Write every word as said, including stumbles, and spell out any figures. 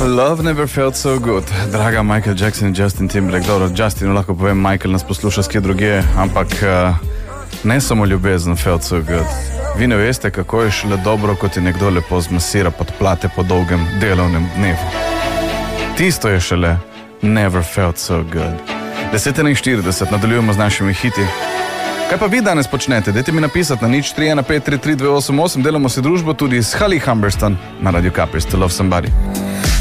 Love never felt so good. Draga Michael Jackson in Justin Timberlake. Dobro, Justinu lahko povem, Michael nas posluša skje druge, ampak uh, ne samo ljubezen felt so good. Vi ne veste, kako je šele dobro, ko ti nekdo lepo zmasira podplate po dolgem delovnem dnevu. Tisto je šele never felt so good. deset štirideset, nadaljujemo z našimi hiti. Kaj pa vi danes počnete? Dajte mi napisati na nič tri ena pet tri tri dve osem osem. Delamo si družbo tudi s Holly Humberstone na Radio Capri, To Love Somebody.